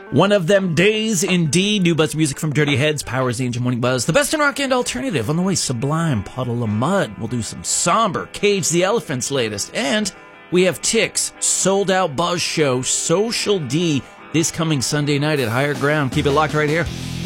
One of them days, indeed. New Buzz music from Dirty Heads, Powers the Angel Morning Buzz. The best in rock and alternative. On the way, Sublime, Puddle of Mud. We'll do some somber, Cage the Elephant's latest. And we have Ticks, sold out Buzz show, Social D, this coming Sunday night at Higher Ground. Keep it locked right here.